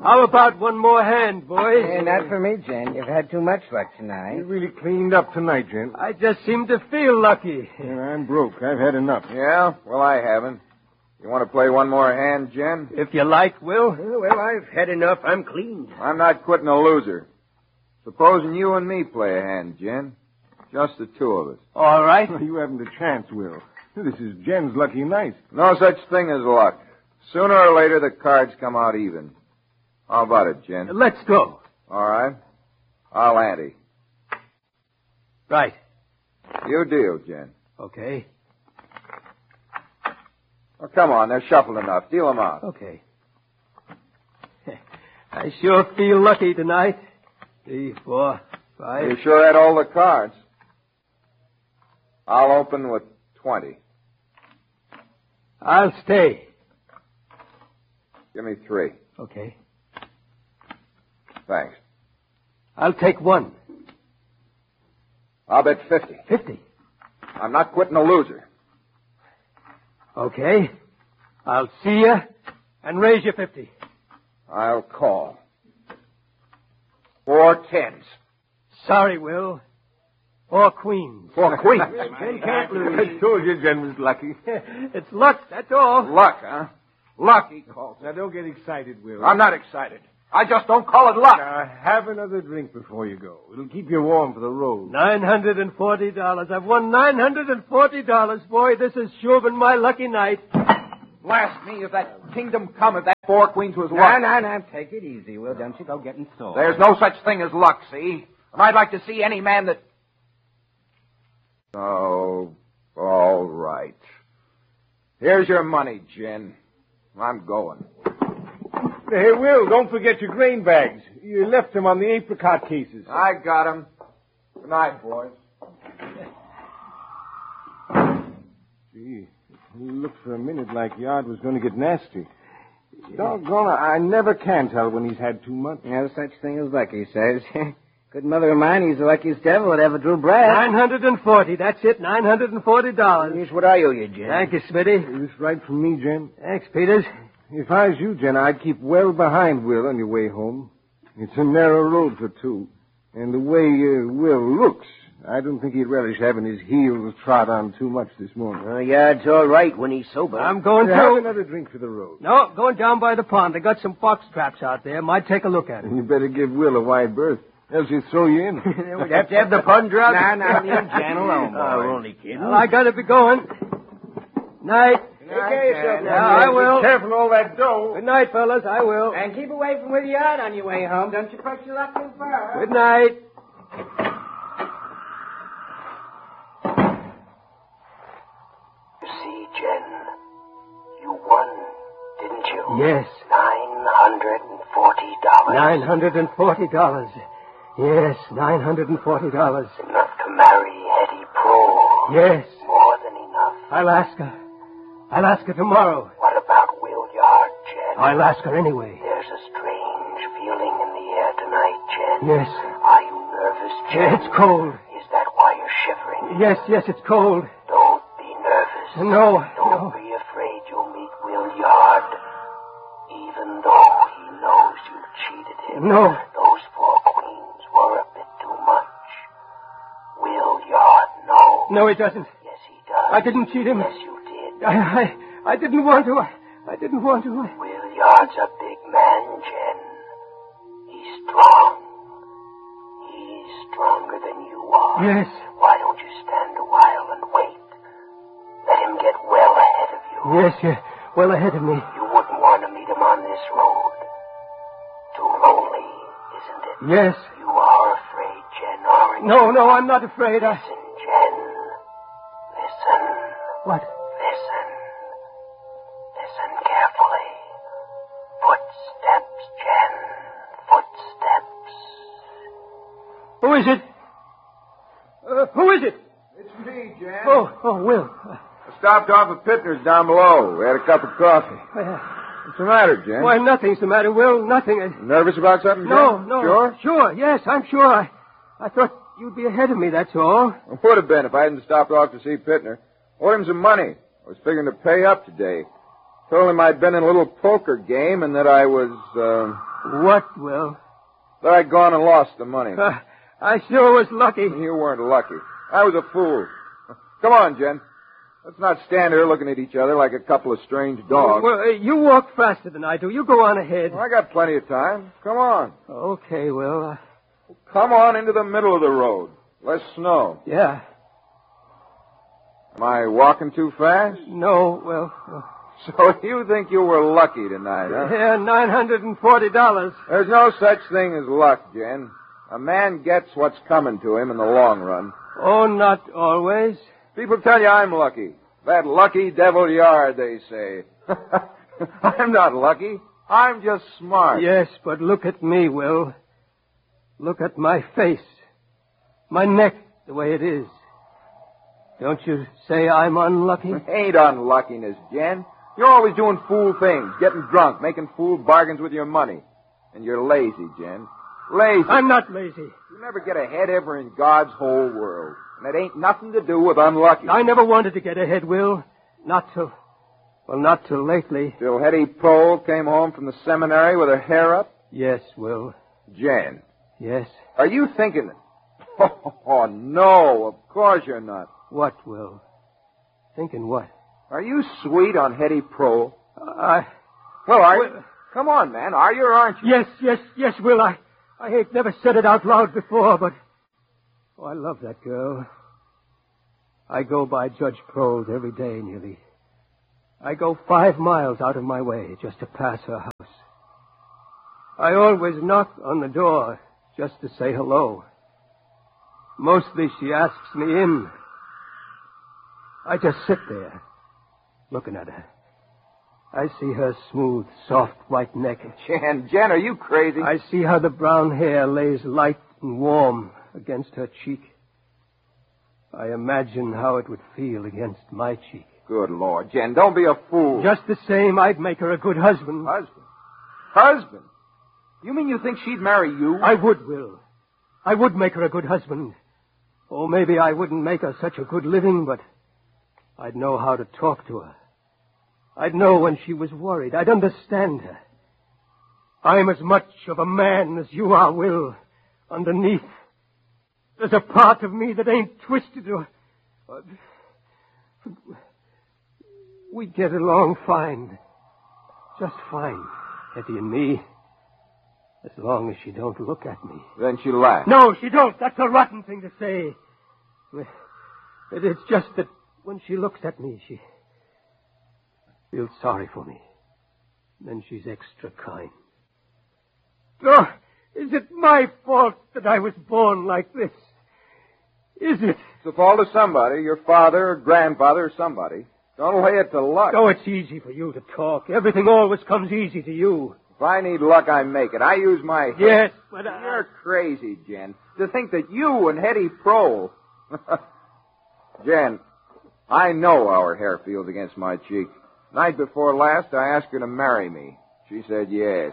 How about one more hand, boys? Hey, not for me, Jen. You've had too much luck tonight. You really cleaned up tonight, Jen. I just seem to feel lucky. Yeah, I'm broke. I've had enough. Yeah? Well, I haven't. You want to play one more hand, Jen? If you like, Will. Well, I've had enough. I'm cleaned. I'm not quitting a loser. Supposing you and me play a hand, Jen. Just the two of us. All right. You haven't a chance, Will. This is Jen's lucky night. No such thing as luck. Sooner or later, the cards come out even. How about it, Jen? Let's go. All right. I'll ante. Right. You deal, Jen. Okay. Oh, come on. They're shuffled enough. Deal them out. Okay. I sure feel lucky tonight. 3, 4, 5. You sure had all the cards. I'll open with 20. I'll stay. Give me 3. Okay. Thanks. I'll take 1. I'll bet 50. 50. I'm not quitting a loser. Okay. I'll see you and raise you 50. I'll call. 4 tens. Sorry, Will. 4 queens. 4 queens. Jen can't lose. I told you Jen was lucky. It's luck, that's all. Luck, huh? Luck, he calls Now, don't get excited, Will. it. I'm not excited. I just don't call it luck. Now, have another drink before you go. It'll keep you warm for the road. $940. I've won $940. Boy, this has sure been my lucky night. Blast me, if that kingdom come, if that 4 queens was luck. No. Take it easy, Will. Don't you go getting sore. There's no such thing as luck, see? And I'd like to see any man that... Oh, all right. Here's your money, Jen. I'm going. Hey, Will, don't forget your grain bags. You left them on the apricot cases. I got him. Good night, boys. Gee, it looked for a minute like Yard was going to get nasty. Doggone it, I never can tell when he's had too much. No such thing as luck, he says. Good mother of mine, he's the luckiest devil that ever drew breath. $940. That's it. $940. Here's what I owe you, Jen. Thank you, Smitty. Is this right from me, Jen? Thanks, Peters. If I was you, Jen, I'd keep well behind Will on your way home. It's a narrow road for two. And the way Will looks, I don't think he'd relish having his heels trod on too much this morning. Yard's all right when he's sober. I'm going Have to. another drink for the road. No, going down by the pond. They got some fox traps out there. Might take a look at it. You better give Will a wide berth, else he'll throw you in. We'd have to have the pond drug. Now, leave Jen alone, boy. Oh, we're only kidding. Well, I gotta be going. Night. Take care of yourself, Yeah, I will. Be careful of all that dough. Good night, fellas. I will. And keep away from Will Yard on your way home. Don't you push your luck too far. Good night. You see, Jen, you won, didn't you? Yes. $940. $940. Yes, $940. Enough to marry Hetty Prohl. Yes. More than enough. I'll ask her. I'll ask her tomorrow. What about Will Yard, Jen? I'll ask her anyway. There's a strange feeling in the air tonight, Jen. Yes. Are you nervous, Jen? It's cold. Is that why you're shivering? Yes, it's cold. Don't be nervous. No. Don't be afraid you'll meet Will Yard. Even though he knows you cheated him. No. Those 4 queens were a bit too much. Will Yard knows. No, he doesn't. Yes, he does. I didn't cheat him. Yes, you did. I didn't want to. I didn't want to. Will Yard's a big man, Jen. He's strong. He's stronger than you are. Yes. Why don't you stand a while and wait? Let him get well ahead of you. Yes, you're well ahead of me. You wouldn't want to meet him on this road. Too lonely, isn't it? Yes. You are afraid, Jen, aren't you? No, I'm not afraid. Listen, Jen. Listen. What? Listen. Listen carefully. Footsteps, Jen. Footsteps. Who is it? Who is it? It's me, Jen. Oh, Will. I stopped off at Pittner's down below. We had a cup of coffee. What's the matter, Jen? Why, nothing's the matter, Will. Nothing. You nervous about something, Jen? No. Sure? Sure, yes, I'm sure. I thought you'd be ahead of me, that's all. I would have been if I hadn't stopped off to see Pittner. Owed him some money. I was figuring to pay up today. Told him I'd been in a little poker game and that I was, What, Will? That I'd gone and lost the money. I sure was lucky. You weren't lucky. I was a fool. Come on, Jen. Let's not stand here looking at each other like a couple of strange dogs. Well, you walk faster than I do. You go on ahead. Well, I got plenty of time. Come on. Okay, Will. Come on into the middle of the road. Less snow. Yeah. Am I walking too fast? No, well... So you think you were lucky tonight, huh? Yeah, $940. There's no such thing as luck, Jen. A man gets what's coming to him in the long run. Oh, not always. People tell you I'm lucky. That lucky devil yard, they say. I'm not lucky. I'm just smart. Yes, but look at me, Will. Look at my face. My neck, the way it is. Don't you say I'm unlucky? Ain't unluckiness, Jen. You're always doing fool things, getting drunk, making fool bargains with your money. And you're lazy, Jen. Lazy. I'm not lazy. You never get ahead ever in God's whole world. And it ain't nothing to do with unlucky. I never wanted to get ahead, Will. Not till lately. Till Hetty Prole came home from the seminary with her hair up? Yes, Will. Jen. Yes. Are you thinking... Oh, no, of course you're not. What, Will? Thinking what? Are you sweet on Hetty Prole? Well, are you? Come on, man. Are you or aren't you? Yes, Will. I ain't never said it out loud before, but... Oh, I love that girl. I go by Judge Proles every day, nearly. I go 5 miles out of my way just to pass her house. I always knock on the door just to say hello. Mostly she asks me in. I just sit there, looking at her. I see her smooth, soft, white neck. Jen, are you crazy? I see how the brown hair lays light and warm against her cheek. I imagine how it would feel against my cheek. Good Lord, Jen, don't be a fool. Just the same, I'd make her a good husband. Husband? You mean you think she'd marry you? I would, Will. I would make her a good husband. Oh, maybe I wouldn't make her such a good living, but I'd know how to talk to her. I'd know when she was worried. I'd understand her. I'm as much of a man as you are, Will. Underneath, there's a part of me that ain't twisted or... We get along fine. Just fine, Hetty and me. As long as she don't look at me. Then she laughs. No, she don't. That's a rotten thing to say. It's just that when she looks at me, she feels sorry for me. Then she's extra kind. Oh, is it my fault that I was born like this? Is it? It's the fault of somebody, your father or grandfather or somebody. Don't lay it to luck. Oh, it's easy for you to talk. Everything always comes easy to you. If I need luck, I make it. I use my head. Yes, but You're crazy, Jen. To think that you and Hetty Prole... Jen, I know how her hair feels against my cheek. Night before last, I asked her to marry me. She said yes.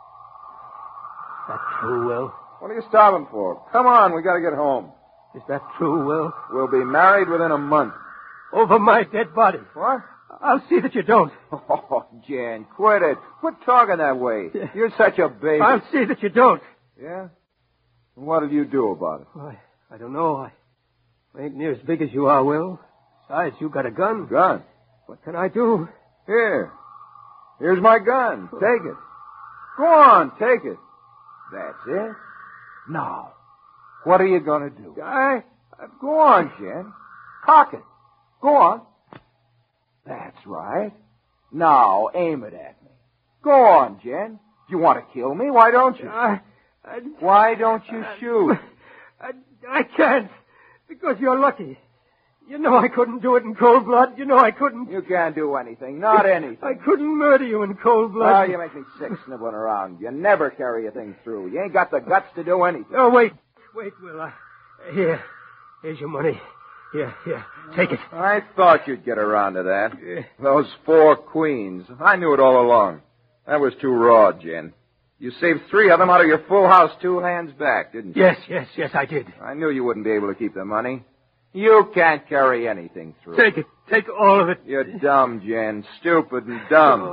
Is that true, Will? What are you stopping for? Come on, we gotta get home. Is that true, Will? We'll be married within a month. Over my dead body. What? I'll see that you don't. Oh, Jen, quit it. Quit talking that way. You're such a baby. I'll see that you don't. Yeah? And what'll you do about it? Well, I don't know. I ain't near as big as you are, Will. Besides, you got a gun. Gun? What can I do? Here. Here's my gun. Take it. Go on, take it. That's it. Now, what are you going to do? Go on, Jen. Cock it. Go on. That's right. Now, aim it at me. Go on, Jen. Do you want to kill me? Why don't you? Why don't you shoot? I can't, because you're lucky. You know I couldn't do it in cold blood. You know I couldn't. You can't do anything. Not anything. I couldn't murder you in cold blood. Oh, you make me sick sniveling around. You never carry a thing through. You ain't got the guts to do anything. Oh, wait, Will. Here's your money. Here, take it. I thought you'd get around to that. Those 4 queens. I knew it all along. That was too raw, Jen. You saved 3 of them out of your full house 2 hands back, didn't you? Yes, I did. I knew you wouldn't be able to keep the money. You can't carry anything through. Take it. Take all of it. You're dumb, Jen. Stupid and dumb. Oh.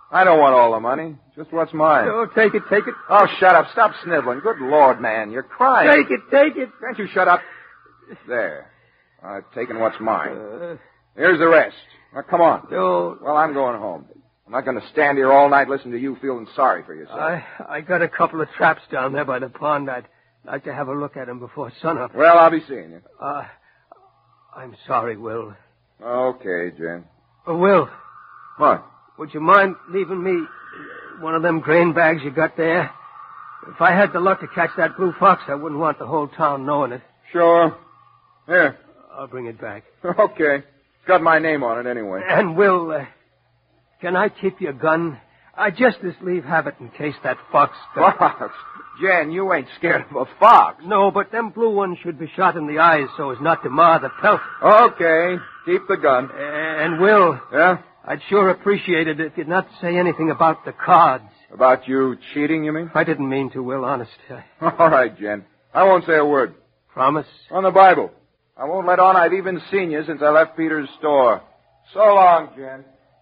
I don't want all the money. Just what's mine. Oh, take it, take it. Oh, shut up. Stop sniveling. Good Lord, man. You're crying. Take it, take it. Can't you shut up? There. I've taken what's mine. Here's the rest. Now, come on. No. Well, I'm going home. I'm not going to stand here all night listening to you feeling sorry for yourself. I got a couple of traps down there by the pond. I'd like to have a look at them before sunup. Well, I'll be seeing you. I'm sorry, Will. Okay, Jen. Will. What? Would you mind leaving me one of them grain bags you got there? If I had the luck to catch that blue fox, I wouldn't want the whole town knowing it. Sure. Here. I'll bring it back. Okay. It's got my name on it anyway. And, Will, can I keep your gun? I just as leave have it in case that fox... Fox? Jen, you ain't scared of a fox. No, but them blue ones should be shot in the eyes so as not to mar the pelt. Okay. Keep the gun. And, Will... Yeah? I'd sure appreciate it if you'd not say anything about the cards. About you cheating, you mean? I didn't mean to, Will, honest. All right, Jen. I won't say a word. Promise? On the Bible. I won't let on I've even seen you since I left Peter's store. So long, Jen.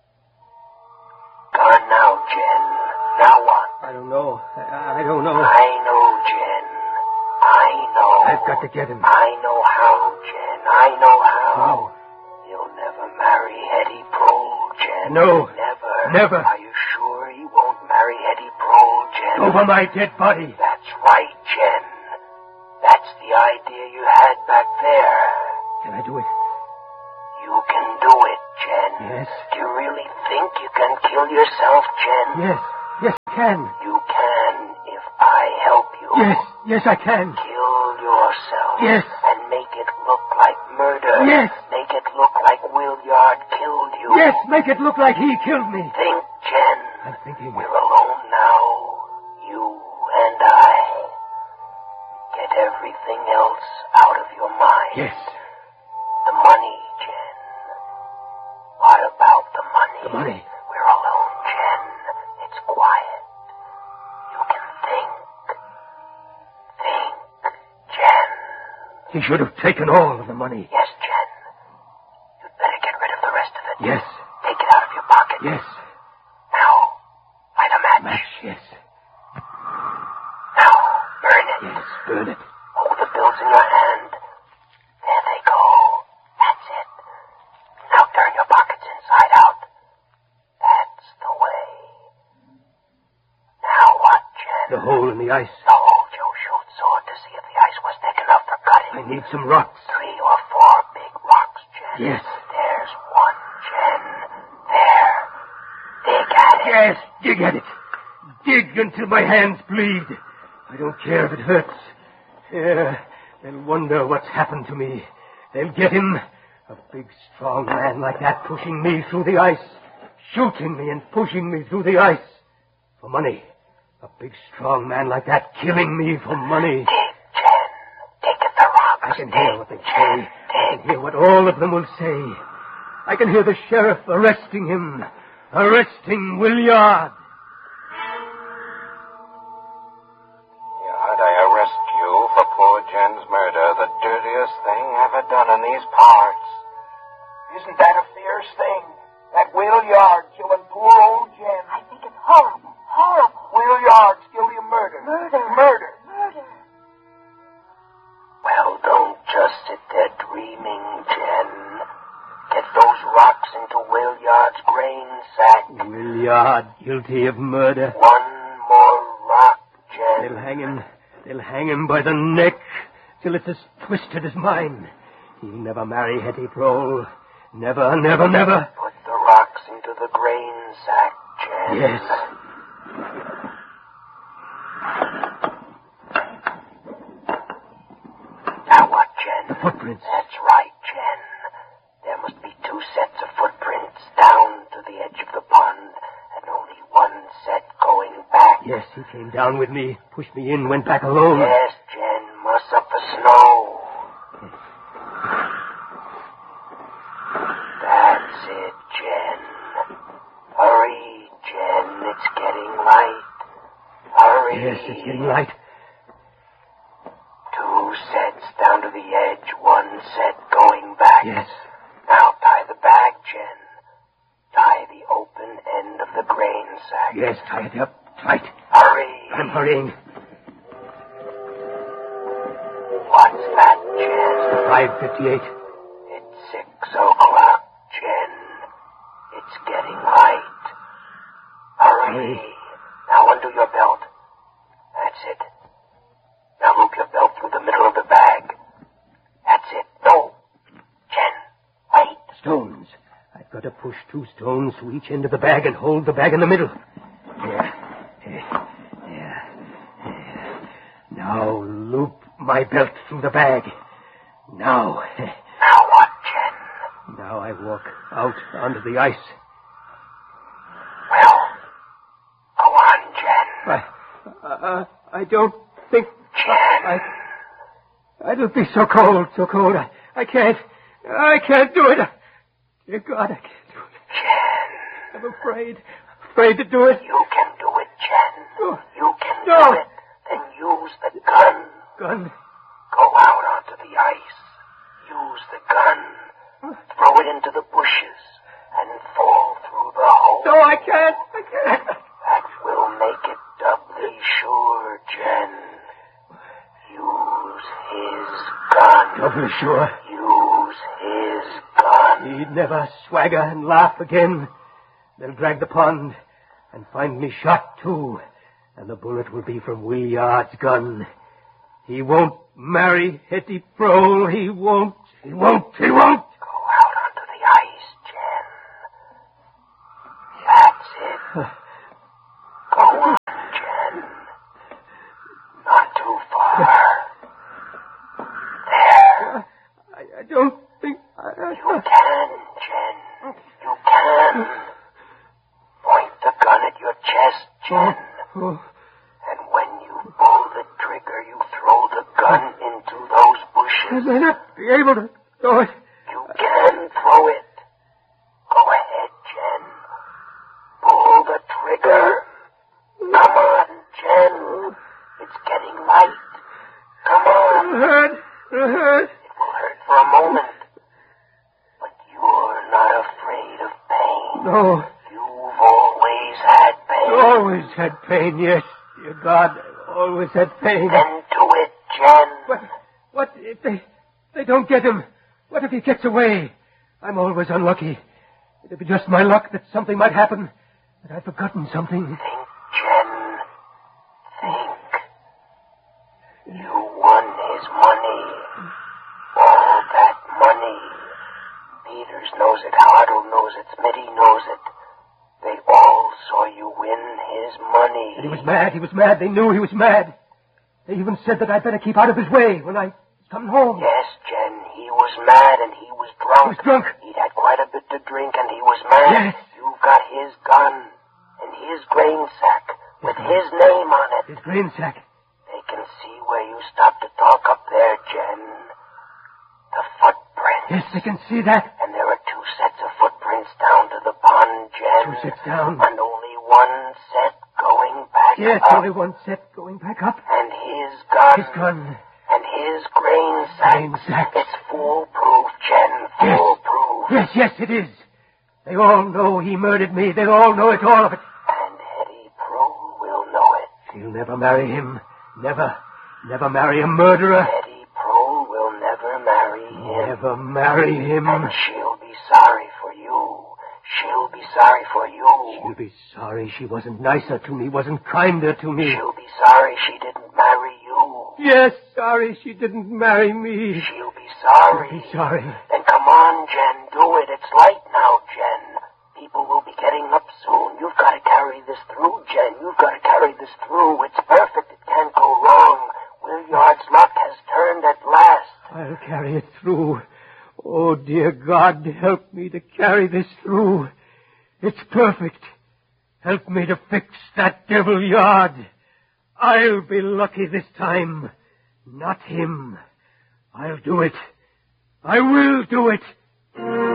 Gone now, Jen. Now what? I don't know. I don't know. I know, Jen. I know. I've got to get him. I know how, Jen. I know how. How? You'll never marry Hetty Prole, Jen. No. Never. Never. Are you sure he won't marry Hetty Prole, Jen? Over my dead body. That's right, Jen. That's the idea you had back there. Can I do it? You can do it, Jen. Yes. Do you really think you can kill yourself, Jen? Yes. Yes, I can. You can if I help you. Yes. Yes, I can. Kill yourself. Yes. And make it look like murder. Yes. Make it look like Williard killed you. Yes, make it look like he killed me. Think, Jen. I'm thinking. We're alone now. You and I. Get everything else out of your mind. Yes. The money, Jen. What about the money? The money. We're alone, Jen. It's quiet. You can think. Think, Jen. He should have taken all of the money. Yes, Jen. You'd better get rid of the rest of it. Yes. Take it out of your pocket. Yes. Now, light a match. Match, yes. Now, burn it. Yes, burn it. Hold the bills in your hand. There they go. That's it. Now turn your pockets inside out. That's the way. Now what, Jen? The hole in the ice. The hole Joe showed sword to see if the ice was thick enough for cutting. I need some rocks. 3 or 4 big rocks, Jen. Yes. There's one, Jen. There. Dig at it. Yes, dig at it. Dig until my hands bleed. I don't care if it hurts. They'll wonder what's happened to me. They'll get him. A big, strong man like that pushing me through the ice. Shooting me and pushing me through the ice. For money. A big, strong man like that killing me for money. Dig, Jen. Dig at the rocks. I can hear what they say. I can hear what all of them will say. I can hear the sheriff arresting him. Arresting Williard. I arrest you for poor Jen's murder, the dirtiest thing ever done in these parts. Isn't that a fierce thing? That Williard killing poor old Jen. I think it's horrible. Horrible. Williard's guilty of murder. Murder. Well, don't just sit there dreaming, Jen. Get those rocks into Williard's grain sack. Williard guilty of murder. One more rock, Jen. They'll hang him by the neck till it's as twisted as mine. He'll never marry Hetty Prole. Never, never, never. Put the rocks into the grain sack, Jen. Yes. Now what, Jen? The footprints. That's right, Jen. There must be 2 sets of footprints down to the edge of the pond, and only 1 set going back. Yes, he came down with me, pushed me in, went back alone. Yes, Jen, muss up the snow. That's it, Jen. Hurry, Jen, it's getting light. Hurry. Yes, it's getting light. 2 sets down to the edge, 1 set going back. Yes. Now tie the bag, Jen. Tie the open end of the grain Yes, tie it up tight. Hurry. I'm hurrying. What's that, Jen? 5:58. It's 6 o'clock, Jen. It's getting light. Hurry. Now undo your belt. That's it. Now loop your belt through the middle of the bag. That's it. No. Jen, wait. Stones. I've got to push 2 stones to each end of the bag and hold the bag in the middle. There. Now loop my belt through the bag. Now. Now what, Jen? Now I walk out onto the ice. Well, go on, Jen. I don't think... Jen. It'll be so cold. I can't do it. Dear God, I can't do it. Jen. I'm afraid to do it. You can do it, Jen. Oh. You can No. do it. Then use the gun. Gun? Go out onto the ice. Use the gun. Throw it into the bushes and fall through the hole. No, I can't. That will make it doubly sure, Jen. Use his gun. Doubly sure. Use his gun. He'd never swagger and laugh again. They'll drag the pond and find me shot, too. And the bullet will be from Will Yard's gun. He won't marry Hetty Prole. He won't. Go out onto the ice, Jen. That's it. Go on, Jen. Not too far. There. I don't think... You can, Jen. You can. Point the gun at your chest, Jen. And when you pull the trigger, you throw the gun into those bushes. I may not be able to throw it. You can throw it. Go ahead, Jen. Pull the trigger. Come on, Jen. It's getting light. Come on. It'll hurt. It will hurt for a moment. But you're not afraid of pain. No. You've always had pain. Always had pain, yes. Dear God, I always had pain. Then do it, Jen. But what if they don't get him? What if he gets away? I'm always unlucky. It'd be just my luck that something might happen, that I've forgotten something. Think, Jen. Think. You won his money. All that money. Peters knows it, Hardle knows it, Smitty knows it. They all saw you win his money. And he was mad. They knew he was mad. They even said that I'd better keep out of his way when I was coming home. Yes, Jen, he was mad and he was drunk. He was drunk. He'd had quite a bit to drink and he was mad. Yes. You've got his gun and his grain sack with his name on it. His grain sack. They can see where you stopped to talk up there, Jen. The footprints. Yes, they can see that. And there are 2 sets of footprints down to the pond, Jen. 2 sets down. And only 1 set going back Yes, up. only 1 set going back up. And his gun. His gun. And his grain sack. Grain sack. It's foolproof, Jen. Foolproof. Yes, it is. They all know he murdered me. They all know it, all of it. And Hetty Prue will know it. She'll never marry him. Never marry a murderer. Hetty Prue will never marry him. Never marry him. And she'll be sorry for you. She'll be sorry for you. She'll be sorry she wasn't nicer to me, wasn't kinder to me. She'll be sorry she didn't marry you. Yes, sorry she didn't marry me. She'll be sorry. She'll be sorry. Then come on, Jen. Do it. It's light now, Jen. People will be getting up soon. You've got to carry this through, Jen. You've got to carry this through. It's perfect. It can't go wrong. Williard's luck has turned at last. I'll carry it through. Oh, dear God, help me to carry this through. It's perfect. Help me to fix that devil Yard. I'll be lucky this time. Not him. I'll do it. I will do it.